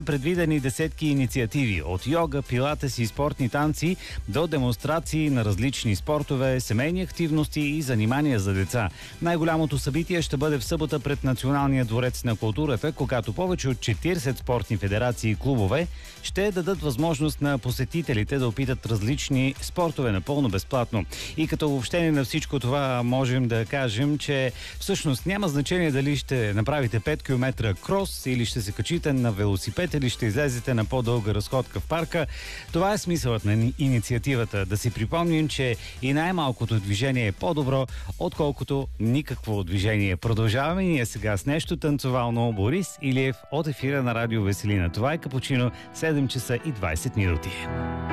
Предвидени десетки инициативи от йога, пилатес и спортни танци до демонстрации на различни спортове, семейни активности и занимания за деца. Най-голямото събитие ще бъде в събота пред Националния дворец на културата, когато повече от 40 спортни федерации и клубове ще дадат възможност на посетителите да опитат различни спортове напълно безплатно. И като обобщение на всичко това можем да кажем, че всъщност няма значение дали ще направите 5 км крос или ще се качите на велосипед или ще излезете на по-дълга разходка в парка. Това е смисълът на инициативата. Да си припомним, че и най-малкото движение е по-добро, отколкото никакво движение. Продължаваме ние сега с нещо танцовално. Борис Илиев от ефира на Радио Веселина. Това е Капучино, 7 часа и 20 минути.